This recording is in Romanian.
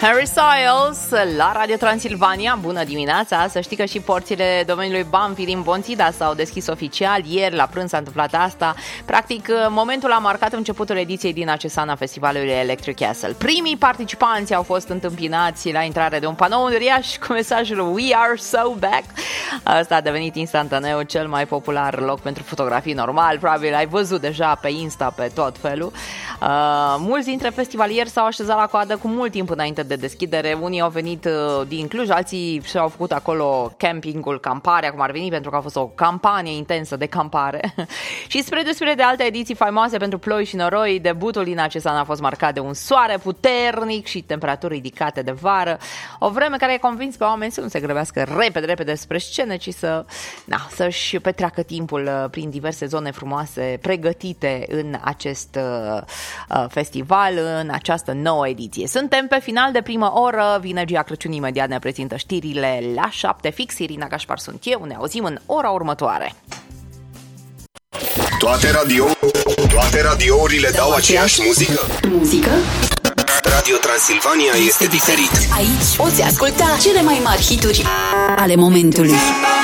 Harry Styles la Radio Transilvania. Bună dimineața! Să știi că și porțile domeniului Banfi din Pontida s-au deschis oficial. Ieri la prânz s-a întâmplat asta. Practic, momentul a marcat începutul ediției din Acesana Festivalului Electric Castle. Primii participanți au fost întâmpinați la intrare de un panou uriaș cu mesajul We are so back. Asta a devenit instantaneu cel mai popular loc pentru fotografii normal. Probabil ai văzut deja pe Insta, pe tot felul. Mulți dintre festivalieri s-au așezat la coadă cu mult timp înainte de deschidere. Unii au venit din Cluj, alții și-au făcut acolo campingul, camparea, cum ar veni, pentru că a fost o campanie intensă de campare. Și spre deosebire de alte ediții faimoase pentru ploi și noroi, debutul din Acesana a fost marcat de un soare puternic și temperaturi ridicate de vară. O vreme care a convins pe oameni să nu se grăbească repede spre scenă, ci să-și petreacă timpul prin diverse zone frumoase pregătite în acest festival, în această nouă ediție. Suntem pe final de primă oră, vine Gia Crăciun, imediat ne prezintă știrile la 7 fix. Irina Gașpar sunt eu, ne auzim în ora următoare. Toate radiourile dau aceeași muzică? Radio Transilvania este diferit. Aici poți asculta cele mai mari hituri ale momentului.